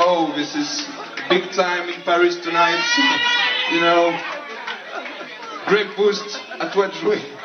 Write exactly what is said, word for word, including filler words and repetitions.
oh, this is big time in Paris tonight. You know, Grey Boost à toi de jouer.